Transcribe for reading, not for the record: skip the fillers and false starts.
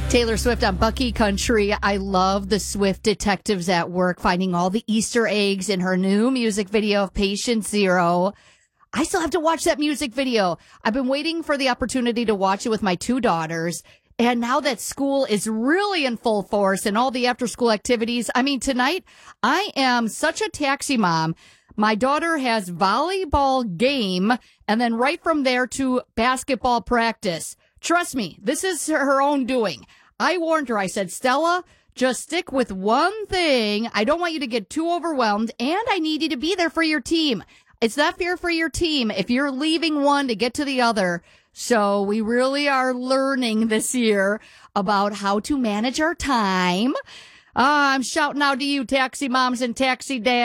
Taylor Swift on Bucky Country. I love the Swift detectives at work finding all the Easter eggs in her new music video of Patient Zero. I still have to watch that music video. I've been waiting for the opportunity to watch it with my two daughters. And now that school is really in full force and all the after school activities, I mean, tonight I am such a taxi mom. My daughter has volleyball game and then right from there to basketball practice. Trust me, this is her own doing. I warned her. I said, Stella, just stick with one thing. I don't want you to get too overwhelmed, and I need you to be there for your team. It's not fair for your team if you're leaving one to get to the other. So we really are learning this year about how to manage our time. I'm shouting out to you, taxi moms and taxi dads.